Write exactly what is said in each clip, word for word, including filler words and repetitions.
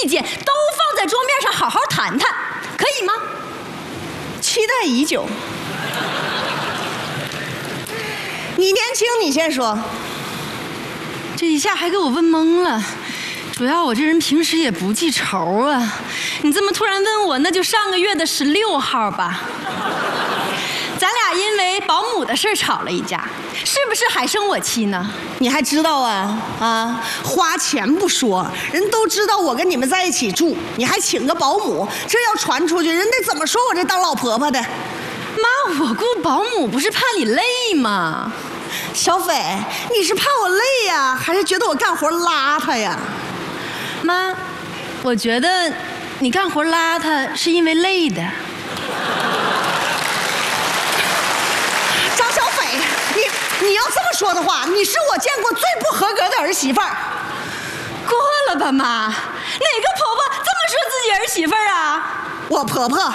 意见都放在桌面上好好谈谈，可以吗？ 期待已久。你年轻，你先说。 这一下还给我问懵了。主要我这人平时也不记仇啊，你这么突然问我，那就上个月的十六号吧。咱俩因为保姆的事吵了一架，是不是还生我气呢？ 你还知道啊？啊，花钱不说，人都知道我跟你们在一起住，你还请个保姆，这要传出去，人得怎么说我这当老婆婆的？ 妈，我雇保姆不是怕你累吗？ 小斐，你是怕我累呀，还是觉得我干活邋遢呀？ 妈，我觉得你干活邋遢是因为累的。 张小斐，你你要这么说的话，你是我见过最不合格的儿媳妇儿。 过了吧，妈，哪个婆婆这么说自己儿媳妇儿啊？ 我婆婆。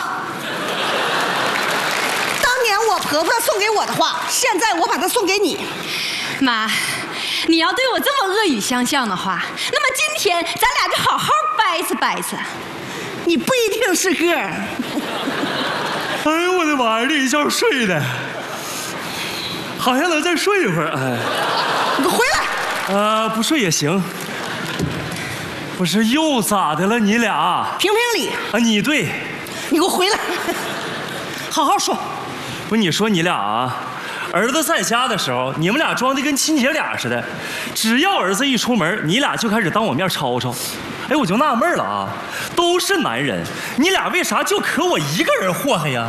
当年我婆婆送给我的话，现在我把它送给你。 妈，你要对我这么恶语相向的话，那么今天咱俩就好好掰扯掰扯。 你不一定是个儿。 哎呦我的妈呀，这一觉睡的，好像能再睡一会儿。哎， 你给我回来！ 呃，不睡也行。不是又咋的了？你俩评评理啊？你对， 你给我回来，好好说。 不是你说你俩啊，儿子在家的时候，你们俩装的跟亲姐俩似的，只要儿子一出门，你俩就开始当我面吵吵。哎，我就纳闷了啊，都是男人，你俩为啥就可我一个人祸害呀？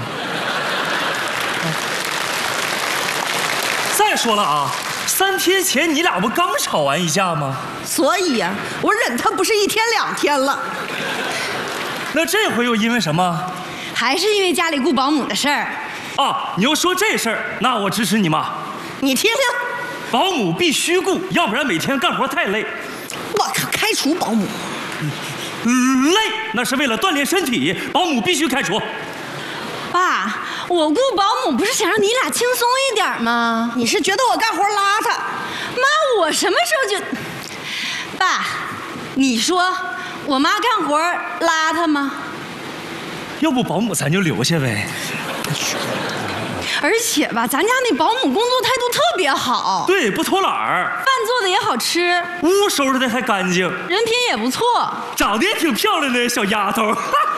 再说了啊，三天前你俩不刚吵完一架吗？ 所以呀、啊，我忍他不是一天两天了。 那这回又因为什么？ 还是因为家里雇保姆的事儿。 啊，你要说这事儿，那我支持你妈。 你听听， 保姆必须雇，要不然每天干活太累。 我靠，开除保姆。 嗯，累那是为了锻炼身体，保姆必须开除。 爸，我雇保姆不是想让你俩轻松一点吗？ 你是觉得我干活邋遢？ 妈，我什么时候就……爸，你说我妈干活邋遢吗？ 要不保姆咱就留下呗。 而且吧，咱家那保姆工作态度特别好， 对，不偷懒儿， 饭做的也好吃， 屋收拾的还干净， 人品也不错， 长得也挺漂亮的小丫头。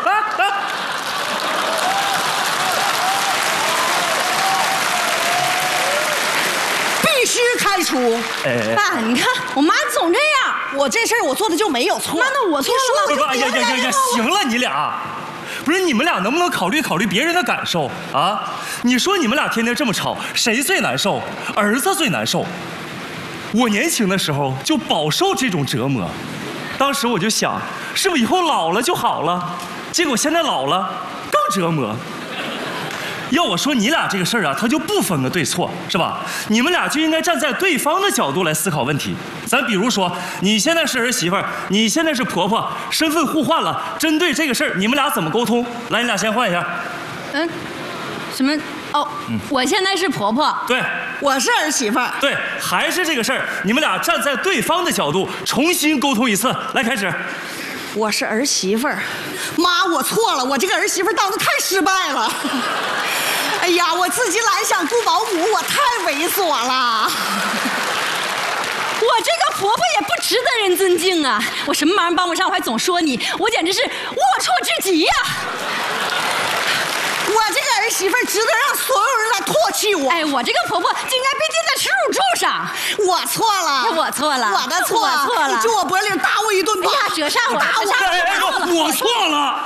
必须开除！ 哎， 爸，你看我妈总这样， 我这事儿我做的就没有错。 妈，那我错了吗？ 哎呀呀呀呀！行了，你俩。不是你们俩能不能考虑考虑别人的感受啊？你说你们俩天天这么吵，谁最难受？儿子最难受。我年轻的时候就饱受这种折磨，当时我就想，是不是以后老了就好了？结果现在老了更折磨。要我说你俩这个事儿啊，他就不分个对错，是吧？你们俩就应该站在对方的角度来思考问题。咱比如说，你现在是儿媳妇儿，你现在是婆婆，身份互换了，针对这个事儿，你们俩怎么沟通？来，你俩先换一下。 嗯，什么？哦，嗯、我现在是婆婆， 对， 我是儿媳妇儿， 对，还是这个事儿，你们俩站在对方的角度重新沟通一次。来，开始。 我是儿媳妇儿，妈，我错了，我这个儿媳妇儿当的太失败了。哎呀，我自己懒想雇保姆，我太猥琐了。 我这个婆婆也不值得人尊敬啊！我什么忙帮不上，我还总说你，我简直是龌龊至极呀、啊！ 我这个儿媳妇值得让所有人来唾弃我。 哎，我这个婆婆就应该被钉在耻辱柱上。 我错了， 我错了， 我的错， 我错了。 你就我脖领打我一顿吧！ 哎呀，折上我， 打我！ 哎哎哎，我错了。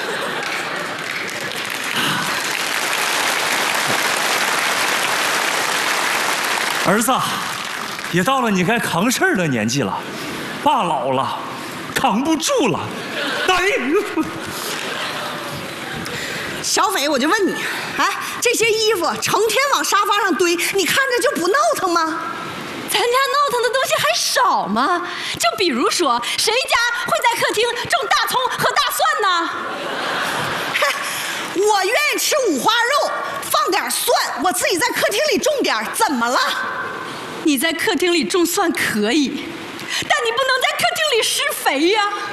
儿子，也到了你该扛事儿的年纪了，爸老了，扛不住了。哎， 小斐，我就问你，哎，这些衣服成天往沙发上堆，你看着就不闹腾吗？ 咱家闹腾的东西还少吗？就比如说，谁家会在客厅种大葱和大蒜呢？ 我愿意吃五花肉，放点蒜，我自己在客厅里种点，怎么了？ 你在客厅里种蒜可以，但你不能在客厅里施肥呀。